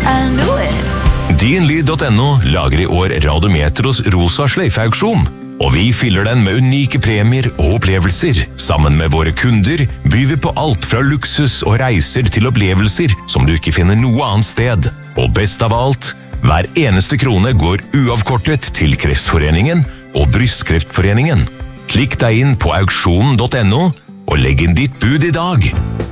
I knew it. Dinlyd.no lager i år Radiometros rosa sløyfeauksjon, og vi fyller den med unike premier og opplevelser. Sammen med våre kunder byr vi på alt fra luksus og reiser til opplevelser som du ikke finner noe annet sted. Og best av alt, hver eneste krone går uavkortet til Kreftforeningen og Brystkreftforeningen. Klikk deg inn på auksjonen.no og legg inn ditt bud i dag.